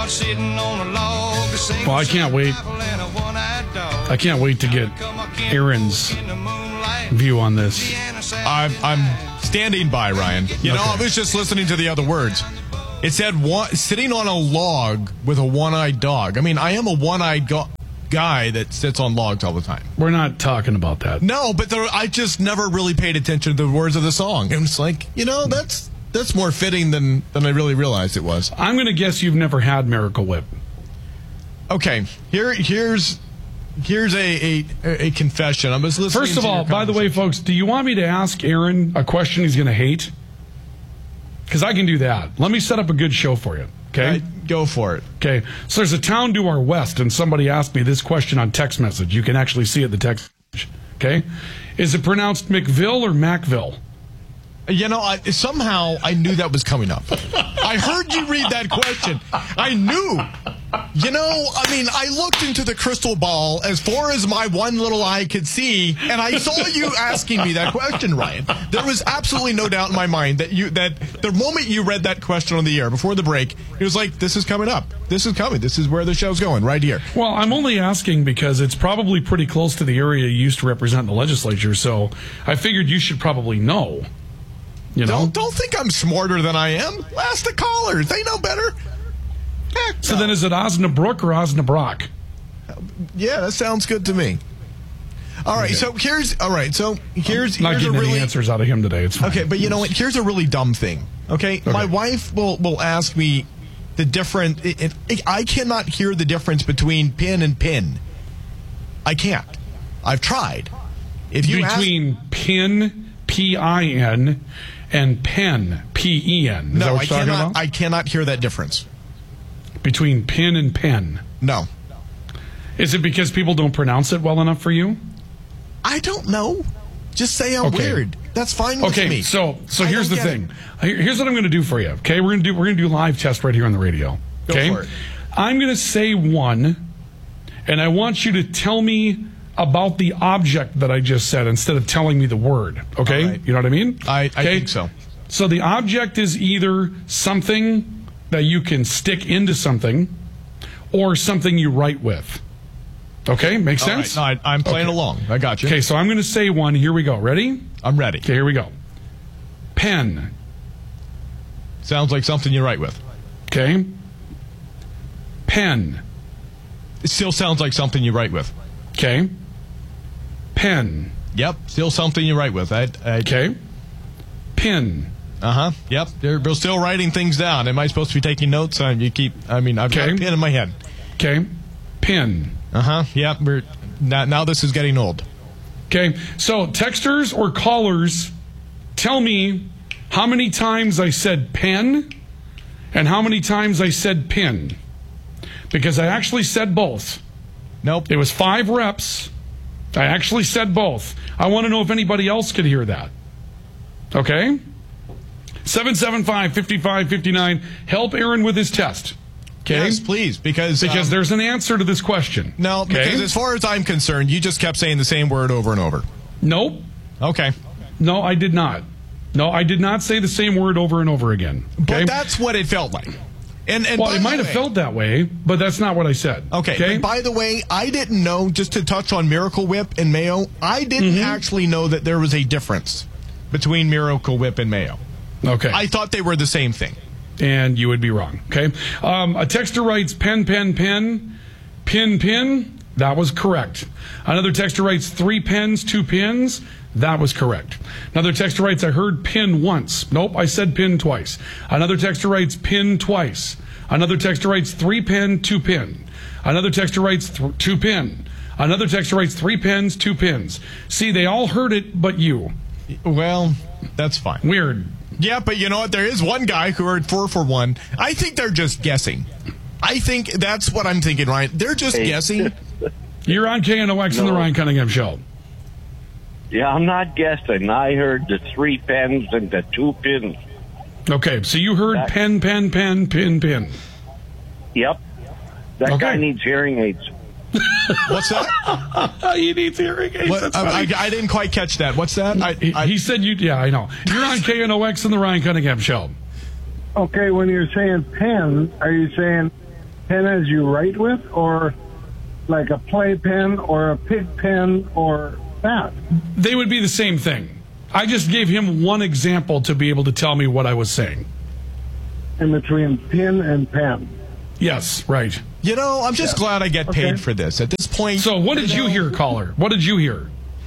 Well, I can't wait. I can't wait to get Aaron's view on this. I'm standing by, Ryan. You know, I was just listening to the other words. It said sitting on a log with a one-eyed dog. I mean, I am a one-eyed guy that sits on logs all the time. We're not talking about that. No, but I just never really paid attention to the words of the song. And it's like, you know, that's more fitting than I really realized it was. I'm going to guess you've never had Miracle Whip. Okay, here's a confession. I was listening. First of all, by the way, folks, do you want me to ask Aaron a question he's going to hate? Because I can do that. Let me set up a good show for you. Okay, go for it. Okay, so there's a town to our west, and somebody asked me this question on text message. You can actually see it, the text message. Okay, is it pronounced McVille or Macville? You know, somehow I knew that was coming up. I heard you read that question. I knew. You know, I mean, I looked into the crystal ball as far as my one little eye could see, and I saw you asking me that question, Ryan. There was absolutely no doubt in my mind that the moment you read that question on the air before the break, it was like, this is coming up. This is coming. This is where the show's going, right here. Well, I'm only asking because it's probably pretty close to the area you used to represent in the legislature, so I figured you should probably know. You know? Don't think I'm smarter than I am. Ask the callers. They know better. Heck, so then is it Osnabrook or Osnabrock? Yeah, that sounds good to me. All right, so here's not getting any answers out of him today. It's fine. Okay, but you know what? Here's a really dumb thing. Okay? My wife will ask me the difference. I cannot hear the difference between pin and pin. I can't. I've tried. Between pin, P-I-N, and pen, P-E-N. No, I cannot hear that difference. Between pin and pen? No. Is it because people don't pronounce it well enough for you? I don't know. Just say I'm weird. That's fine with me. Okay, so here's the thing. Here's what I'm going to do for you. Okay, we're going to do live test right here on the radio. Okay, go for it. I'm going to say one, and I want you to tell me about the object that I just said instead of telling me the word. Okay, right. You know what I mean? I think so. So the object is either something that you can stick into something, or something you write with. Okay, makes sense? Right. No, I'm playing along. I got you. Okay, so I'm going to say one. Here we go. Ready? I'm ready. Okay, here we go. Pen. Sounds like something you write with. Okay. Pen. It still sounds like something you write with. Okay. Pen. Yep, still something you write with. Okay. Pin. Uh-huh. Yep. They're still writing things down. Am I supposed to be taking notes? I've got a pen in my head. Okay. Pin. Uh-huh. Yep. Now this is getting old. Okay. So texters or callers, tell me how many times I said pen and how many times I said pin. Because I actually said both. Nope. It was 5 reps. I actually said both. I want to know if anybody else could hear that. Okay? 775-5559. Help Aaron with his test. Okay? Yes, please, because there's an answer to this question. No, because as far as I'm concerned, you just kept saying the same word over and over. Nope. Okay. No, I did not. No, I did not say the same word over and over again. Okay? But that's what it felt like. And well, it might have felt that way, but that's not what I said. Okay. By the way, I didn't know, just to touch on Miracle Whip and Mayo, I didn't actually know that there was a difference between Miracle Whip and Mayo. Okay. I thought they were the same thing. And you would be wrong. Okay. A texter writes pen, pen, pen, pin, pin. That was correct. Another texter writes 3 pens, 2 pins. That was correct. Another texter writes, I heard pin once. Nope, I said pin twice. Another texter writes pin twice. Another texter writes 3 pin, 2 pin. Another texter writes 2 pin. Another texter writes 3 pins, 2 pins. See, they all heard it but you. Well, that's fine. Weird. Yeah, but you know what? There is one guy who heard 4 for 1. I think they're just guessing. I think that's what I'm thinking, Ryan. They're just guessing. You're on KNOX and the Ryan Cunningham Show. Yeah, I'm not guessing. I heard the 3 pens and the 2 pins. Okay, so you heard pen, pen, pen, pin, pin. Yep. That guy needs hearing aids. What's that? He needs hearing aids. I didn't quite catch that. What's that? He said you. Yeah, I know. You're on KNOX and the Ryan Cunningham Show. Okay, when you're saying pen, are you saying pen as you write with, or like a play pen or a pig pen or that? They would be the same thing. I just gave him one example to be able to tell me what I was saying. In between pin and pen. Yes, right. You know, I'm just glad I get paid for this. At this point... So what did you hear, caller? What did you hear?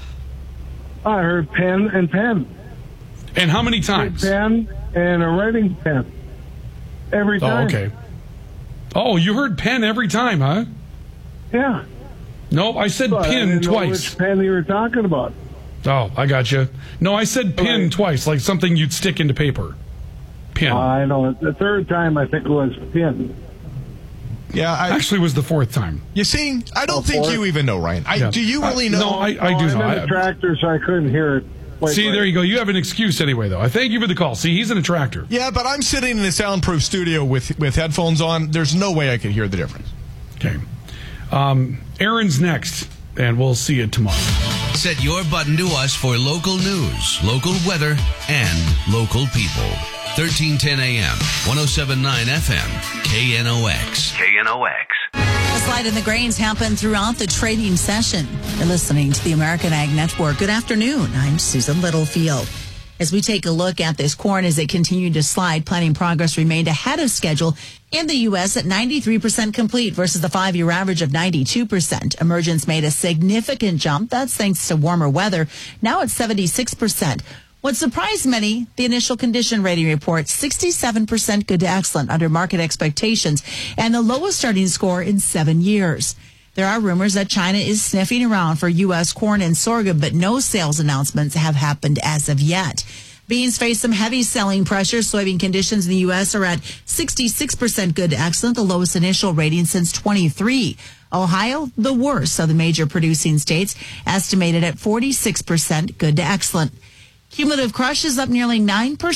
I heard pen and pen. And how many times? A pen and a writing pen. Every time. Oh, okay. Oh, you heard pen every time, huh? Yeah. No, I said But I pin didn't know twice. which pen you were talking about. Oh, I got you. No, I said pin Right. twice, like something you'd stick into paper. Pin. I know. The third time I think it was pin. Yeah, Actually, it was the fourth time. You see, I don't think fourth? you even know, Ryan. Yeah. Do you really know? No, I do I'm know. in a tractor, so I couldn't hear it. quite See, right. there you go. You have an excuse anyway, though. I thank you for the call. See, he's in a tractor. Yeah, but I'm sitting in a soundproof studio with headphones on. There's no way I could hear the difference. Okay. Aaron's next, and we'll see you tomorrow. Set your button to us for local news, local weather, and local people. 1310 AM, 107.9 FM, KNOX. KNOX. The slide in the grains happened throughout the trading session. You're listening to the American Ag Network. Good afternoon. I'm Susan Littlefield. As we take a look at this corn as it continued to slide, planting progress remained ahead of schedule in the U.S. at 93% complete versus the 5-year average of 92%. Emergence made a significant jump. That's thanks to warmer weather. Now it's 76%. What surprised many, the initial condition rating report, 67% good to excellent under market expectations and the lowest starting score in 7 years. There are rumors that China is sniffing around for U.S. corn and sorghum, but no sales announcements have happened as of yet. Beans face some heavy selling pressure. Soybean conditions in the U.S. are at 66% good to excellent, the lowest initial rating since 23. Ohio, the worst of the major producing states, estimated at 46% good to excellent. Cumulative crush is up nearly 9% at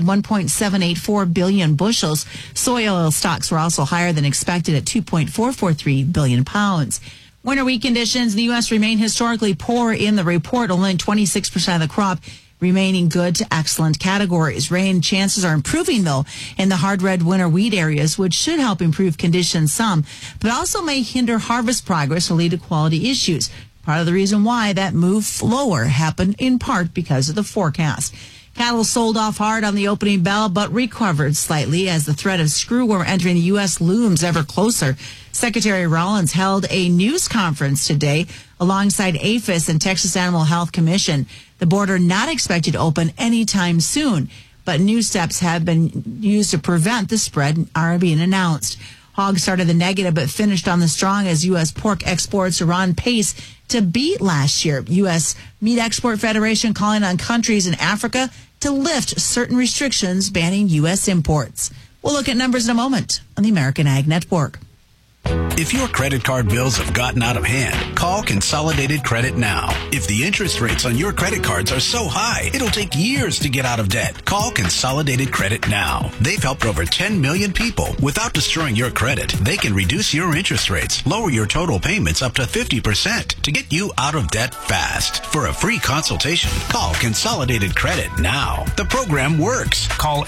1.784 billion bushels. Soy oil stocks were also higher than expected at 2.443 billion pounds. Winter wheat conditions in the U.S. remain historically poor in the report, only 26% of the crop remaining good to excellent categories. Rain chances are improving, though, in the hard red winter wheat areas, which should help improve conditions some, but also may hinder harvest progress or lead to quality issues. Part of the reason why that move lower happened in part because of the forecast. Cattle sold off hard on the opening bell, but recovered slightly as the threat of screwworm entering the U.S. looms ever closer. Secretary Rollins held a news conference today alongside APHIS and Texas Animal Health Commission. The border not expected to open anytime soon, but new steps have been used to prevent the spread and are being announced. Hogs started the negative but finished on the strong as U.S. pork exports are on pace to beat last year. U.S. Meat Export Federation calling on countries in Africa to lift certain restrictions banning U.S. imports. We'll look at numbers in a moment on the American Ag Network. If your credit card bills have gotten out of hand, call Consolidated Credit now. If the interest rates on your credit cards are so high, it'll take years to get out of debt. Call Consolidated Credit now. They've helped over 10 million people. Without destroying your credit, they can reduce your interest rates, lower your total payments up to 50% to get you out of debt fast. For a free consultation, call Consolidated Credit now. The program works. Call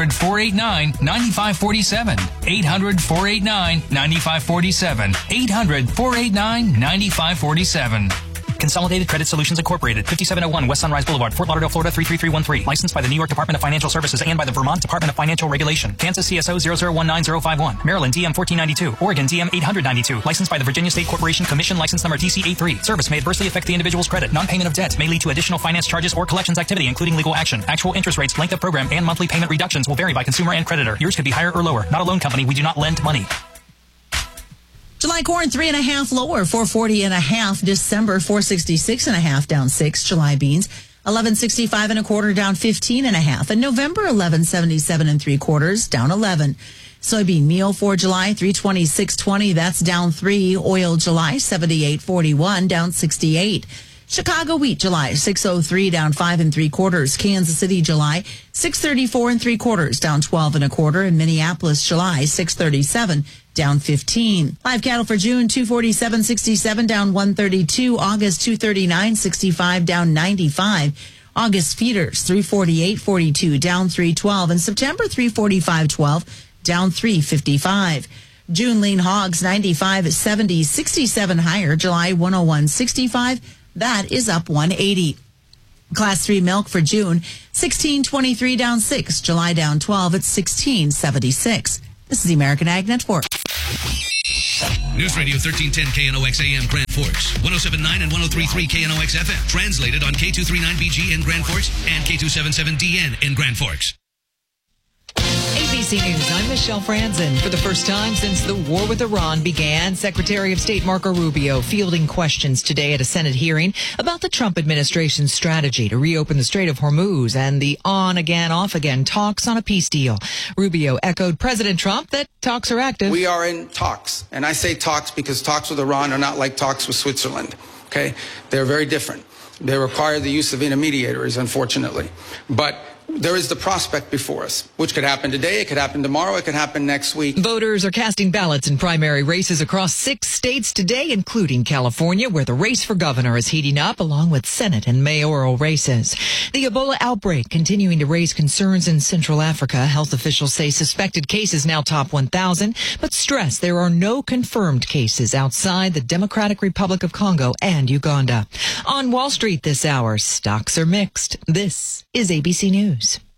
800-489-9547. 800-489-9547. 800-489-9547. Consolidated Credit Solutions Incorporated, 5701 West Sunrise Boulevard, Fort Lauderdale, Florida 33313. Licensed by the New York Department of Financial Services and by the Vermont Department of Financial Regulation. Kansas CSO 0019051. Maryland DM 1492. Oregon DM 892. Licensed by the Virginia State Corporation Commission license number DC83. Service may adversely affect the individual's credit. Non-payment of debt may lead to additional finance charges or collections activity, including legal action. Actual interest rates, length of program, and monthly payment reductions will vary by consumer and creditor. Yours could be higher or lower. Not a loan company. We do not lend money. July corn 3.5 lower, 440.5. December 466.5 down 6. July beans 1165.25 down 15.5. And November 1177.75 down 11. Soybean meal for July 326.20. That's down 3. Oil July 78.41 down 68. Chicago wheat July 603 down 5 3/4. Kansas City July 634 3/4 down 12 1/4. And Minneapolis July 637 down 15. Live cattle for June 247.67 down 132. August 239.65 down 95. August feeders 348.42 down 312. And September 345.12 down 355. June lean hogs 95 at 70, 67 higher. July 101, 65. That is up 180. Class 3 milk for June 16.23 down 6. July down 12 at 16.76. This is the American Ag Network. News Radio 1310 KNOX AM Grand Forks, 107.9 and 103.3 KNOX FM. Translated on K239BG in Grand Forks and K277DN in Grand Forks. ABC News, I'm Michelle Franzen. For the first time since the war with Iran began, Secretary of State Marco Rubio fielding questions today at a Senate hearing about the Trump administration's strategy to reopen the Strait of Hormuz and the on-again, off-again talks on a peace deal. Rubio echoed President Trump that talks are active. We are in talks, and I say talks because talks with Iran are not like talks with Switzerland, okay? They're very different. They require the use of intermediaries, unfortunately. But there is the prospect before us, which could happen today, it could happen tomorrow, it could happen next week. Voters are casting ballots in primary races across 6 states today, including California, where the race for governor is heating up, along with Senate and mayoral races. The Ebola outbreak continuing to raise concerns in Central Africa. Health officials say suspected cases now top 1,000, but stress there are no confirmed cases outside the Democratic Republic of Congo and Uganda. On Wall Street this hour, stocks are mixed. This is ABC News.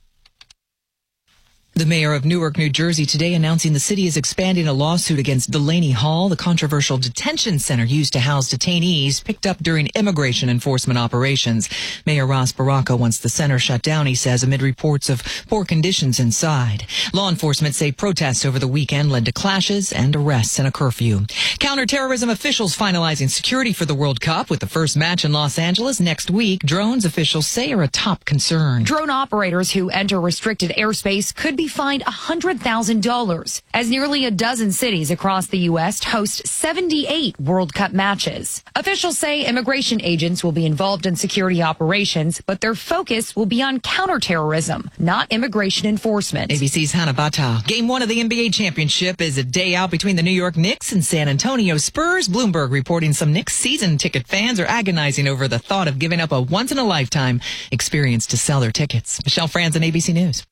The mayor of Newark, New Jersey, today announcing the city is expanding a lawsuit against Delaney Hall, the controversial detention center used to house detainees picked up during immigration enforcement operations. Mayor Ross Baracco wants the center shut down, he says, amid reports of poor conditions inside. Law enforcement say protests over the weekend led to clashes and arrests and a curfew. Counterterrorism officials finalizing security for the World Cup with the first match in Los Angeles next week. Drones, officials say, are a top concern. Drone operators who enter restricted airspace could be fined $100,000 as nearly a dozen cities across the U.S. host 78 World Cup matches. Officials say immigration agents will be involved in security operations, but their focus will be on counterterrorism, not immigration enforcement. ABC's Hannah Bata. Game 1 of the NBA championship is a day out between the New York Knicks and San Antonio Spurs. Bloomberg reporting some Knicks season ticket fans are agonizing over the thought of giving up a once-in-a-lifetime experience to sell their tickets. Michelle Franzen, ABC News.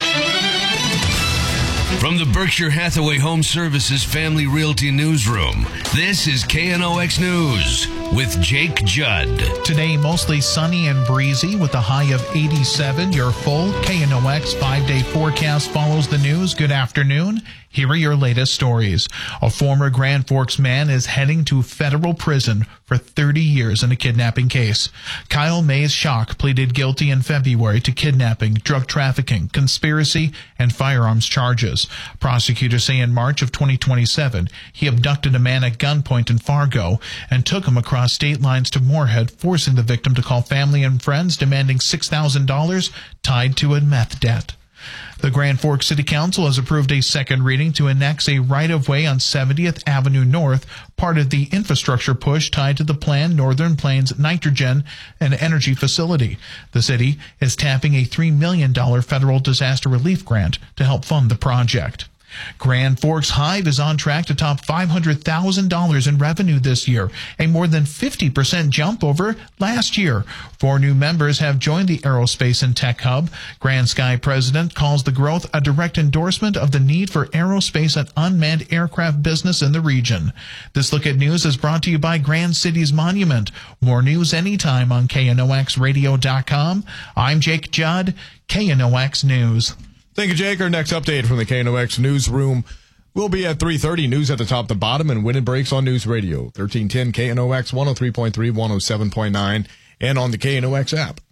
From the Berkshire Hathaway Home Services Family Realty Newsroom, this is KNOX News with Jake Judd. Today, mostly sunny and breezy with a high of 87. Your full KNOX 5-day forecast follows the news. Good afternoon. Here are your latest stories. A former Grand Forks man is heading to federal prison for 30 years in a kidnapping case. Kyle Mays Schock pleaded guilty in February to kidnapping, drug trafficking, conspiracy, and firearms charges. Prosecutors say in March of 2027, he abducted a man at gunpoint in Fargo and took him across state lines to Moorhead, forcing the victim to call family and friends, demanding $6,000 tied to a meth debt. The Grand Forks City Council has approved a second reading to annex a right-of-way on 70th Avenue North, part of the infrastructure push tied to the planned Northern Plains Nitrogen and Energy Facility. The city is tapping a $3 million federal disaster relief grant to help fund the project. Grand Forks Hive is on track to top $500,000 in revenue this year, a more than 50% jump over last year. 4 new members have joined the Aerospace and Tech Hub. Grand Sky president calls the growth a direct endorsement of the need for aerospace and unmanned aircraft business in the region. This Look at News is brought to you by Grand Cities Monument. More news anytime on KNOXradio.com. I'm Jake Judd, KNOX News. Thank you, Jake. Our next update from the KNOX newsroom will be at 3:30. News at the top, the bottom, and when it breaks on News Radio. 1310 KNOX 103.3, 107.9, and on the KNOX app.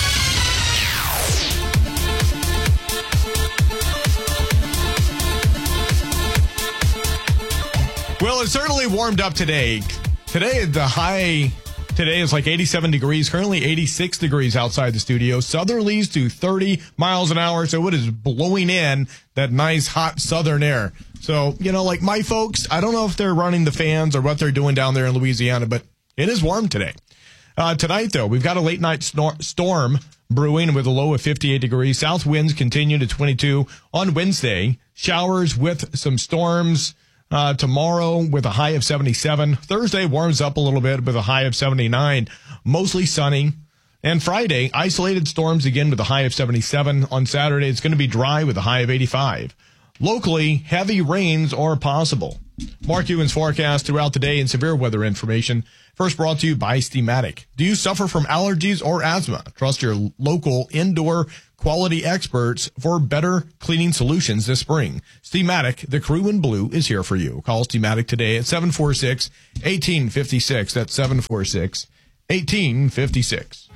Well, it certainly warmed up today. The high today is like 87 degrees, currently 86 degrees outside the studio. Southerlies to 30 miles an hour, so it is blowing in that nice hot southern air. So, like my folks, I don't know if they're running the fans or what they're doing down there in Louisiana, but it is warm today. Tonight, though, we've got a late night storm brewing with a low of 58 degrees. South winds continue to 22 on Wednesday. Showers with some storms. Tomorrow with a high of 77. Thursday warms up a little bit with a high of 79. Mostly sunny. And Friday, isolated storms again with a high of 77. On Saturday, it's going to be dry with a high of 85. Locally, heavy rains are possible. Mark Ewan's forecast throughout the day and severe weather information. First brought to you by Steamatic. Do you suffer from allergies or asthma? Trust your local indoor quality experts for better cleaning solutions this spring. Steamatic, the crew in blue, is here for you. Call Steamatic today at 746-1856. That's 746-1856.